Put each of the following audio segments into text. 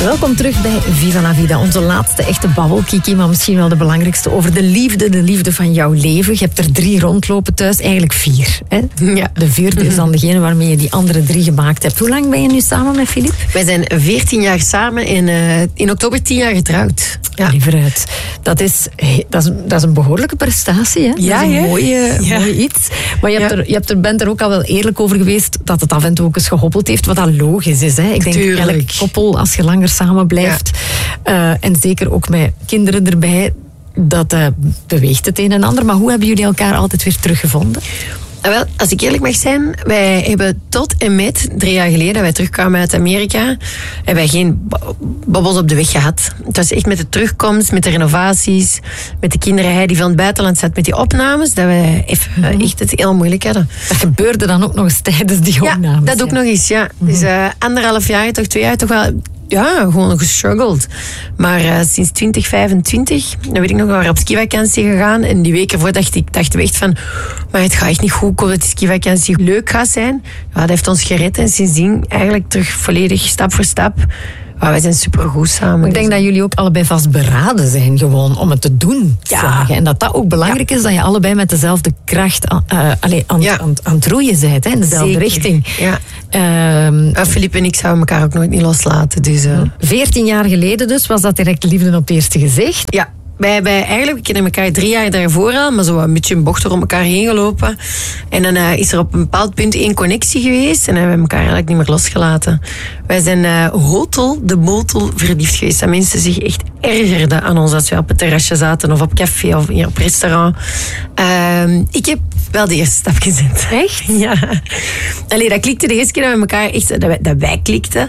Welkom terug bij Viva la Vida, onze laatste echte babbel, Kiki, maar misschien wel de belangrijkste over de liefde van jouw leven. Je hebt er 3 rondlopen thuis, eigenlijk 4. Hè? Ja. De 4e is dan degene waarmee je die andere 3 gemaakt hebt. Hoe lang ben je nu samen met Filip? Wij zijn 14 jaar samen en in oktober 10 jaar getrouwd. Ja. Lieveruit. Dat is een behoorlijke prestatie, hè? Ja, dat is een mooi iets. Maar je bent er ook al wel eerlijk over geweest dat het af en toe ook eens gehobbeld heeft, wat dat logisch is. Hè? Ik denk, elk koppel, als je langer samen blijft, en zeker ook met kinderen erbij, dat beweegt het een en ander. Maar hoe hebben jullie elkaar altijd weer teruggevonden? Wel, als ik eerlijk mag zijn, wij hebben tot en met 3 jaar geleden, wij terugkwamen uit Amerika, hebben wij geen babbels op de weg gehad. Het was echt met de terugkomst, met de renovaties, met de kinderen, hij die van het buitenland zat, met die opnames, dat wij even echt het heel moeilijk hadden. Dat gebeurde dan ook nog eens tijdens die opnames. Ja, dat ook nog eens, ja. Dus 1,5 jaar, toch 2 jaar, toch wel... Ja, gewoon gestruggeld. Maar sinds 2025, dan weet ik nog, we waren op skivakantie gegaan. En die weken voor dachten we echt van... Maar het gaat echt niet goed komen dat die skivakantie leuk gaat zijn. Ja, dat heeft ons gered. En sindsdien eigenlijk terug volledig stap voor stap. Ja, wij zijn supergoed samen. Maar ik denk dat jullie ook allebei vastberaden zijn gewoon om het te doen. Ja. En dat ook belangrijk is, dat je allebei met dezelfde kracht aan het roeien bent. Hè, in dezelfde richting. Ja. Filip en ik zouden elkaar ook nooit niet loslaten. Dus, 14 jaar geleden dus, was dat direct liefde op het eerste gezicht? Ja. We kennen elkaar 3 jaar daarvoor al, maar zo een beetje een bocht er om elkaar heen gelopen. En dan is er op een bepaald punt 1 connectie geweest en hebben we elkaar eigenlijk niet meer losgelaten. Wij zijn hotel de botel verliefd geweest. Dat mensen zich echt ergerden aan ons als we op het terrasje zaten of op café of op restaurant. Ik heb wel de eerste stap gezet. Echt? Ja. Allee, dat klikte de eerste keer dat we elkaar echt, dat wij klikten.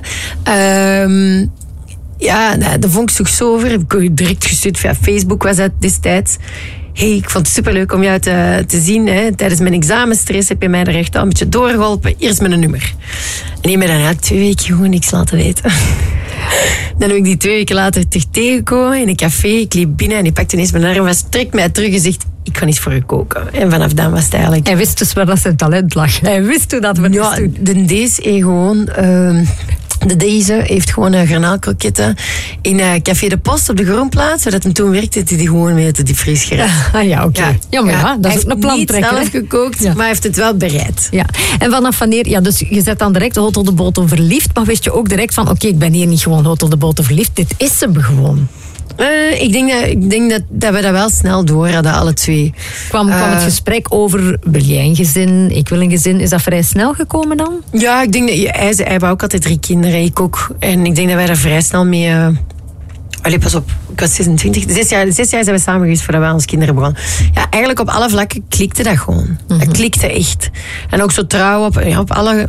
Ja, dat vond ik toch zo over. Heb ik direct gestuurd via Facebook, was dat destijds. Hey, ik vond het superleuk om jou te zien. Hè. Tijdens mijn examenstress heb je mij er echt al een beetje doorgeholpen. Hier is mijn nummer. En die heeft me dan eigenlijk 2 weken gewoon niks laten weten. Dan heb ik die 2 weken later terug tegengekomen in een café. Ik liep binnen en die pakte ineens mijn arm vast, trekt mij terug en zegt... Ik ga eens voor je koken. En vanaf dan was het eigenlijk... Hij wist dus waar dat zijn talent lag. Hij wist hoe dat we ja, de Deze gewoon... De Deze heeft gewoon garnaalkroketten in Café de Post op de Groenplaats, waar dat hem toen werkte, heeft hij die gewoon mee uit de diepvries geraakt. Ja, oké. Ja, dat is ook een plantrekker. Hij heeft niet zelf gekookt, maar hij heeft het wel bereid. Ja. En vanaf wanneer... Ja, dus je zet dan direct Hotel de Botel verliefd, maar wist je ook direct van, oké, ik ben hier niet gewoon Hotel de Botel verliefd, dit is hem gewoon. Ik denk dat we dat wel snel door hadden, alle 2. Kwam het gesprek over, wil jij een gezin, ik wil een gezin, is dat vrij snel gekomen dan? Ja, ik denk dat hij wou ook altijd 3 kinderen, ik ook. En ik denk dat wij daar vrij snel mee... Allee, pas op, ik was 26. 6 jaar zijn we samen geweest voordat we aan ons kinderen begonnen. Ja, eigenlijk op alle vlakken klikte dat gewoon. Dat klikte echt. En ook zo trouw op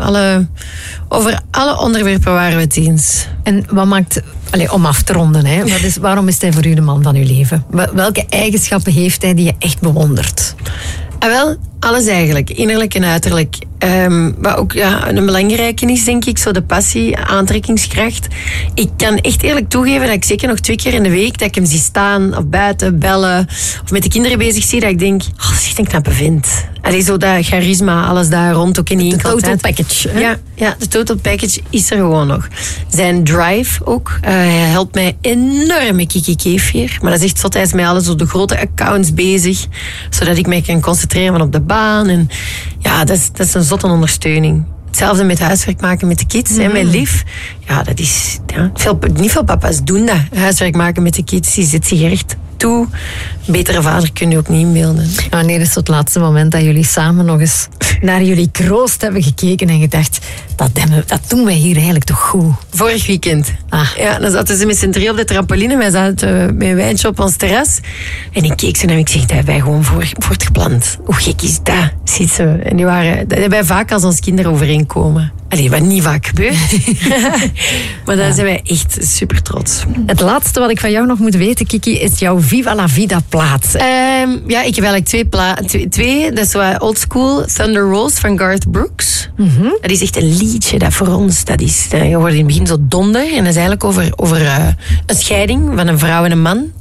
over alle onderwerpen waren we het eens. En wat maakt... om af te ronden, hè, waarom is hij voor u de man van uw leven? Welke eigenschappen heeft hij die je echt bewondert? Wel, alles eigenlijk. Innerlijk en uiterlijk. Wat ook een belangrijke is, denk ik, zo de passie, aantrekkingskracht. Ik kan echt eerlijk toegeven dat ik zeker nog 2 keer in de week dat ik hem zie staan of buiten, bellen of met de kinderen bezig zie, dat ik denk, dat is echt een knappe vent. Allee, zo dat charisma, alles daar rond, ook in die total package. Hè? Ja, de total package is er gewoon nog. Zijn drive ook. Hij helpt mij enorm met Kiki Keefir. Maar dat is echt zot, hij is met alles op de grote accounts bezig, zodat ik mij kan concentreren van op de baan. En ja, dat is een zotte ondersteuning. Hetzelfde met huiswerk maken met de kids en met Lief. Ja, dat is... Ja, niet veel papa's doen dat. Huiswerk maken met de kids, die zit zich echt toe. Een betere vader kun je ook niet inbeelden. Wanneer is het laatste moment dat jullie samen nog eens naar jullie kroost hebben gekeken en gedacht, dat doen wij hier eigenlijk toch goed? Vorig weekend. Ja, dan zaten ze met z'n 3 op de trampoline. Wij zaten met een wijntje op ons terras. En ik keek ze en ik zeg, dat hebben wij gewoon voortgepland. Hoe gek is dat? Ziet ze. En dat hebben wij vaak als ons kinderen overeenkomen. Allee, wat niet vaak gebeurt. Maar daar zijn wij echt super trots. Het laatste wat ik van jou nog moet weten, Kiki, is jouw Viva la Vida plaat. Ja, ik heb eigenlijk 2. Dat is zo old school Thunder Rolls van Garth Brooks. Dat is echt een liedje dat voor ons, je wordt in het begin zo donder. En dat is eigenlijk over een scheiding van een vrouw en een man.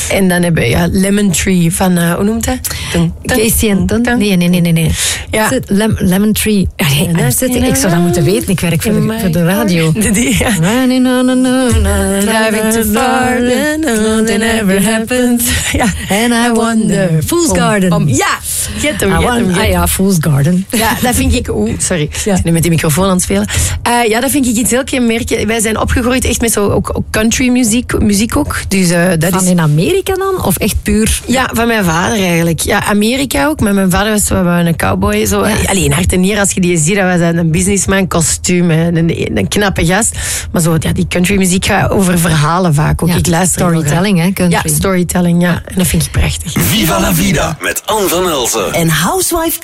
En dan hebben we Lemon Tree van, hoe noemt hij? Casey en Dunn? Nee. Ja. Lemon Tree. Ik zou dat moeten weten. Ik werk voor de radio. Running on and on, driving too far, nothing ever happens. And I wonder. Fool's Garden. Ja, get hem. Fool's Garden. Ja, dat vind ik... sorry. Ik ben nu met die microfoon aan het spelen. Dat vind ik iets heel kenmerkend. Wij zijn opgegroeid echt met zo ook country muziek ook. Dus, dat van is... in Amerika dan? Of echt puur? Ja, van mijn vader eigenlijk. Ja, Amerika ook. Maar mijn vader was zo een cowboy. Zo. Ja. Alleen hart en nier, als je die ziet, dat was een businessman, kostuum, een knappe gast. Maar zo, die country muziek gaat over verhalen vaak ook. Ik luister storytelling, hè? Country. Ja, storytelling, ja. En dat vind ik prachtig. Viva la vida met Anne van Elsen. En Housewife